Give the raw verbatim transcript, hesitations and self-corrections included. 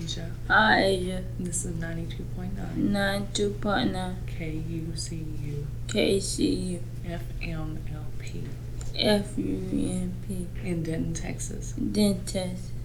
Asia. Hi, Asia. This is ninety-two point nine ninety-two point nine K U C U K C U F M L P F U N P in Denton, Texas. Denton, Texas.